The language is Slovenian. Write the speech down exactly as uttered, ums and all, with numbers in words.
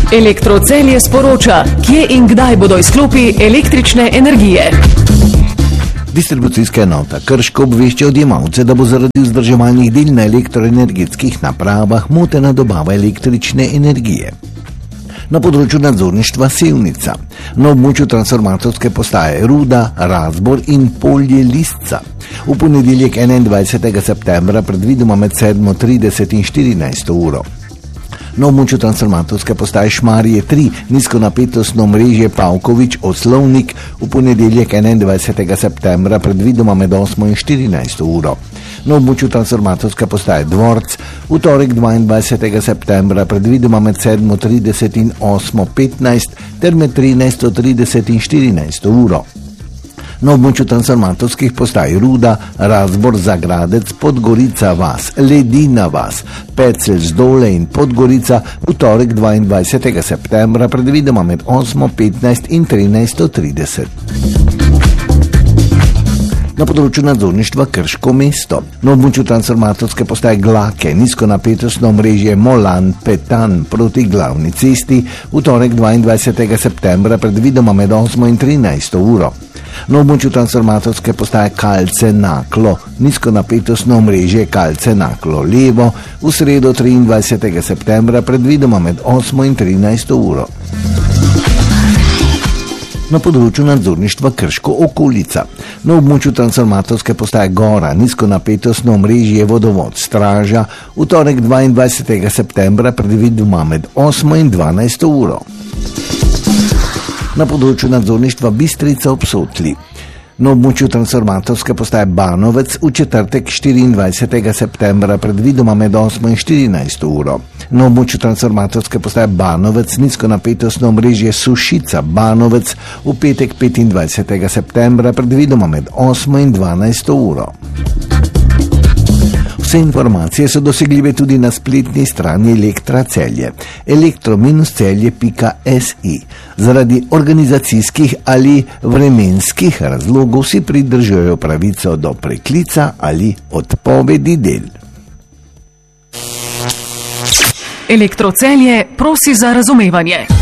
Elektrocelje sporoča, kje in kdaj bodo izklopi električne energije. Distribucijska enota Krško obvešča odjemalce, da bo zaradi vzdrževalnih del na elektroenergetskih napravah motena dobava električne energije. Na področju nadzorništva Sevnica, na območju transformatorske postaje Ruda, Razbor in Polje Lisca. V ponedeljek enaindvajsetega septembra predvidoma med sedmo trideset in štirinajsto uro. Na območju transformatorske postaje Šmarje tri, nizkonapetostno mrežje Pavković Oslovnik, v ponedeljek enaindvajsetega septembra predvidoma med osmo in štirinajsto uro. Na območju transformatorske postaje Dvorc, v torek dvaindvajsetega septembra predvidoma med sedmo trideset in osmo petnajst ter med trinajsto trideset in štirinajsto uro. Na območju transformatorskih postaj Ruda, Razbor, Zagradec, Podgorica vas, Ledina vas, Pecelj Zdole in Podgorica v torek dvaindvajsetega septembra predvidoma med osmo petnajst in trinajsto trideset. Na področju nadzorništva Krško mesto, na območju transformatorske postaje Glake, nizkonapetostno mrežje Molan Petan proti glavni cesti v torek dvaindvajsetega septembra predvidoma med osmo in trinajsto uro. Na območju transformatorske postaje Kalce Naklo, nizkonapetostno mrežje Kalce Naklo levo v sredo triindvajsetega septembra predvidoma med osmo in trinajsto uro. Na področju nadzorništva Krško okolica, na območju transformatorske postaje Gora, nizkonapetostno mrežje Vodovod Straža v torek dvaindvajsetega septembra predvidoma med osmo in dvanajsto uro. Na področju nadzorništva Bistrica ob Sotli, na območju transformatorske postaje Banovec v četrtek štiriindvajsetega septembra predvidoma med osmo in štirinajsto uro. Na območju transformatorske postaje Banovec nizkonapetostno mrežje Sušica Banovec v petek petindvajsetega septembra predvidoma med osmo in dvanajsto uro. Vse informacije so dosegljive tudi na spletni strani Elektra Celje, elektro celje pika si. Zaradi organizacijskih ali vremenskih razlogov si pridržujejo pravico do preklica ali odpovedi del. Elektrocelje prosi za razumevanje.